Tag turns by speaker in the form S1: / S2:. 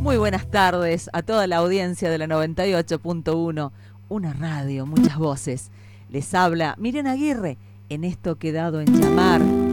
S1: Muy buenas tardes a toda la audiencia de la 98.1, una radio, muchas voces. Les habla Miriam Aguirre en esto que he dado en llamar